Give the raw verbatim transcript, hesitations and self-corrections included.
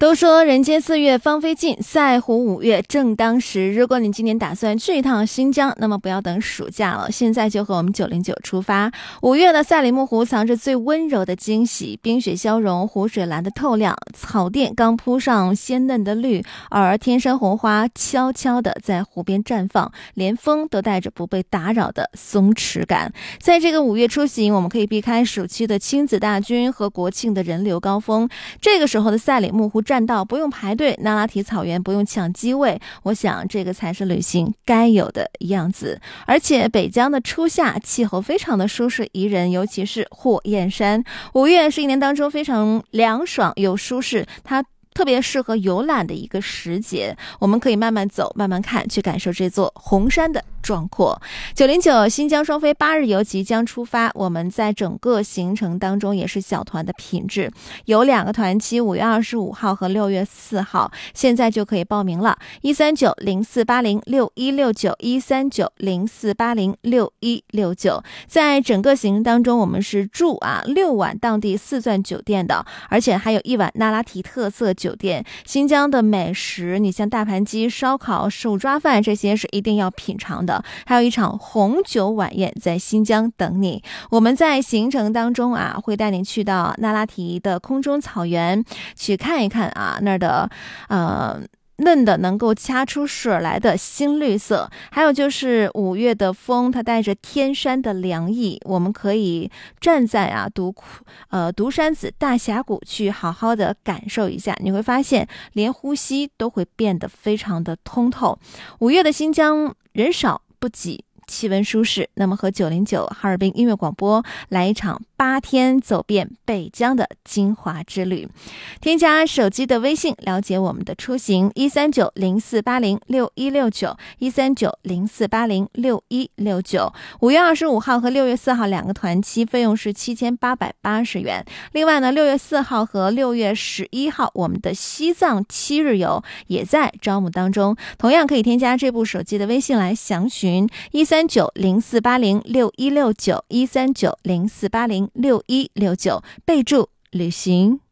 都说人间四月芳菲尽，赛湖五月正当时。如果你今年打算去一趟新疆，那么不要等暑假了，现在就和我们九零九出发。五月的赛里木湖藏着最温柔的惊喜，冰雪消融，湖水蓝的透亮，草甸刚铺上鲜嫩的绿，而天山红花悄悄地在湖边绽放，连风都带着不被打扰的松弛感。在这个五月出行，我们可以避开暑期的亲子大军和国庆的人流高峰。这个时候的赛里木湖栈道不用排队，那拉提草原不用抢机位，我想这个才是旅行该有的样子。而且北疆的初夏气候非常的舒适宜人，尤其是火焰山。五月是一年当中非常凉爽又舒适，它特别适合游览的一个时节，我们可以慢慢走慢慢看，去感受这座红山的壮阔。九零九新疆双飞八日游即将出发，我们在整个行程当中也是小团的品质，有两个团期，五月二十五号和六月四号，现在就可以报名了。一三九零四八零六一六九一三九零四八零六一六九，在整个行程当中，我们是住啊六晚当地四钻酒店的，而且还有一晚那拉提特色酒店。新疆的美食，你像大盘鸡、烧烤、手抓饭，这些是一定要品尝的。还有一场红酒晚宴在新疆等你。我们在行程当中啊，会带您去到那拉提的空中草原，去看一看啊那儿的呃嫩的能够掐出水来的新绿色，还有就是五月的风，它带着天山的凉意，我们可以站在啊独呃独山子大峡谷去好好的感受一下，你会发现连呼吸都会变得非常的通透。五月的新疆人少不挤，气温舒适，那么和九零九哈尔滨音乐广播来一场八天走遍北疆的精华之旅。添加手机的微信了解我们的出行，一三九零四八零六一六九一三九零四八零六一六九。五月二十五号和六月四号两个团期，费用是七千八百八十元。另外呢，六月四号和六月十一号我们的西藏七日游也在招募当中，同样可以添加这部手机的微信来详询，一三九零四八零六一六九一三九零四八零六一六九，备注旅行。